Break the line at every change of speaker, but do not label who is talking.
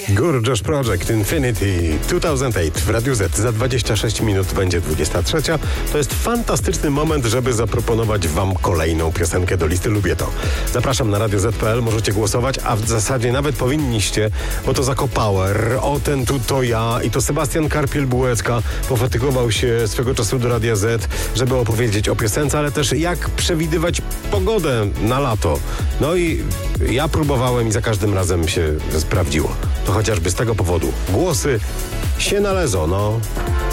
Gorgeous Project Infinity 2008 w Radiu Z. Za 26 minut będzie 23. To jest fantastyczny moment, żeby zaproponować wam kolejną piosenkę do listy Lubię To. Zapraszam na radioz.pl, możecie głosować, a w zasadzie nawet powinniście, bo to Zako Power, o ten tu to ja i to Sebastian Karpiel-Bułecka pofatygował się swego czasu do Radia Z, żeby opowiedzieć o piosence, ale też jak przewidywać pogodę na lato. No i ja próbowałem i za każdym razem się sprawdziło. To chociażby z tego powodu. Głosy się należą, no.